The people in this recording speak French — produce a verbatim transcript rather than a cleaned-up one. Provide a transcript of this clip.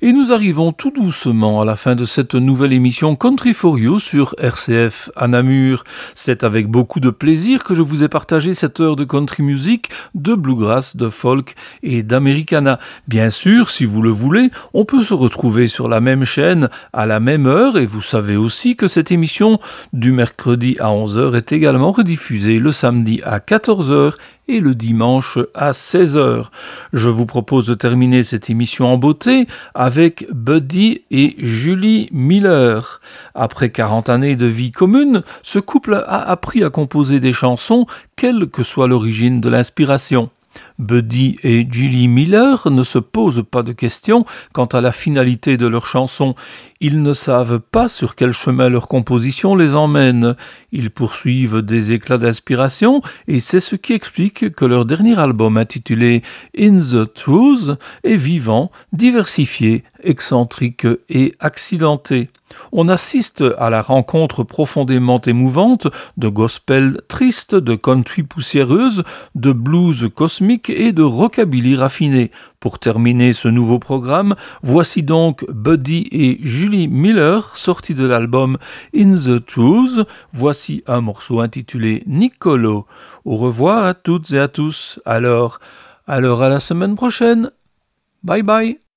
Et nous arrivons tout doucement à la fin de cette nouvelle émission Country for You sur R C F à Namur. C'est avec beaucoup de plaisir que je vous ai partagé cette heure de country music, de bluegrass, de folk et d'americana. Bien sûr, si vous le voulez, on peut se retrouver sur la même chaîne à la même heure et vous savez aussi que cette émission du mercredi à onze heures est également rediffusée le samedi à quatorze heures et le dimanche à seize heures. Je vous propose de terminer cette émission en beauté avec Buddy et Julie Miller. Après quarante années de vie commune, ce couple a appris à composer des chansons, quelle que soit l'origine de l'inspiration. Buddy et Julie Miller ne se posent pas de questions quant à la finalité de leurs chansons. Ils ne savent pas sur quel chemin leur composition les emmène. Ils poursuivent des éclats d'inspiration et c'est ce qui explique que leur dernier album intitulé In the Truth est vivant, diversifié, excentrique et accidenté. On assiste à la rencontre profondément émouvante de gospel triste, de country poussiéreuse, de blues cosmique et de rockabilly raffiné. Pour terminer ce nouveau programme, voici donc Buddy et Julie Miller, sortis de l'album In the Truth. Voici un morceau intitulé Nicolo. Au revoir à toutes et à tous. Alors, alors à la semaine prochaine. Bye bye.